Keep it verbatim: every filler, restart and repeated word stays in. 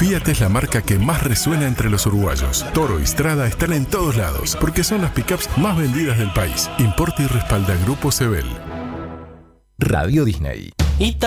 Fiat es la marca que más resuena entre los uruguayos. Toro y Strada están en todos lados, porque son las pickups más vendidas del país. Importa y respalda Grupo Sebel. Radio Disney.